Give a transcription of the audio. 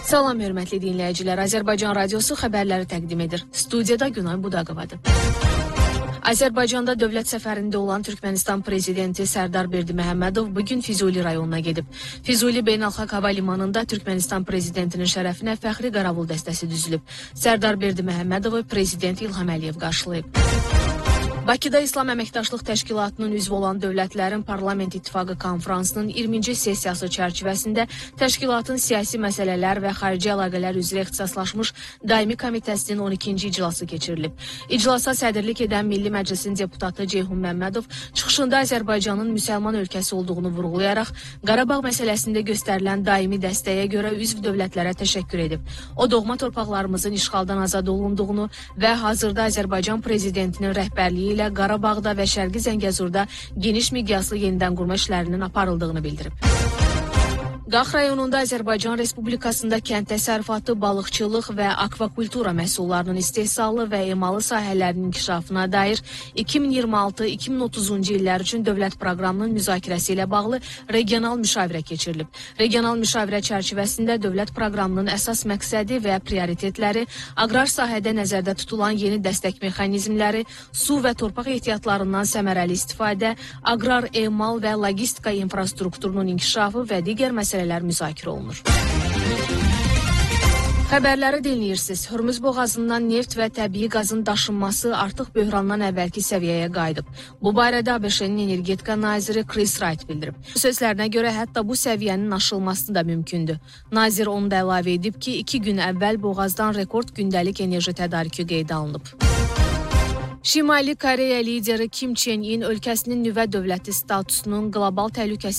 Salam hörmətli dinləyicilər, Azərbaycan Radiosu xəbərləri təqdim edir. Studiyada Günay Budaqovadır. Azərbaycanda dövlət səfərində olan Türkmənistan prezidenti Sərdar Berdiməhəmmədov bugün Füzuli rayonuna gedib. Füzuli Beynəlxalq Hava Limanında Türkmənistan prezidentinin şərəfinə fəxri qaravul dəstəsi düzülüb. Sərdar Berdiməhəmmədovu prezident İlham Əliyev qarşılayıb. Bakıda İslam Əməkdaşlıq Təşkilatının üzv olan dövlətlərin Parlament İttifaqı konfransının 20-ci sessiyası çərçivəsində təşkilatın siyasi məsələlər və xarici əlaqələr üzrə ixtisaslaşmış daimi komitəsinin 12-ci iclası keçirilib. İclasa sədrlik edən Milli Məclisin deputatı Ceyhun Məmmədov çıxışında Azərbaycanın müsəlman ölkəsi olduğunu vurğulayaraq Qarabağ məsələsində göstərilən daimi dəstəyə görə üzv dövlətlərə təşəkkür edib. O, doğma torpaqlarımızın işğaldan azad olunduğunu və hazırda Azərbaycan prezidentinin rəhbərliyi ilə Qarabağda və Şərqi Zəngəzurda geniş miqyaslı yenidən qurma işlərinin aparıldığını bildirib. Qax rayonunda Azərbaycan Respublikasında kənd təsərrüfatı, balıqçılıq və akvakultura məhsullarının istehsalı və emalı sahələrinin inkişafına dair 2026-2030-cu illər üçün dövlət proqramının müzakirəsi ilə bağlı regional müşavirə keçirilib. Regional müşavirə çərçivəsində dövlət proqramının əsas məqsədi və prioritetləri, aqrar sahədə nəzərdə tutulan yeni dəstək mexanizmləri, su və torpaq ehtiyatlarından səmərəli istifadə, aqrar, emal və logistika infrastrukturunun inkişafı və digər məsələlər müzakirə olunur. Xəbərləri dinləyirsiniz. Hörmüz boğazından neft və təbii qazın daşınması artıq böhrandan əvvəlki səviyyəyə qayıdıb. Bu barədə ABŞ-nin energetika naziri Chris Wright bildirib. Sözlərinə görə hətta bu səviyyənin aşılması da mümkündür. Nazir onu da əlavə edib ki, 2 gün əvvəl boğazdan rekord gündəlik enerji tədarükü qeydə alınıb. Şimali Koreya lideri Kim Çen In ölkəsinin nüvə dövləti statusunun qlobal təhlükəsizlik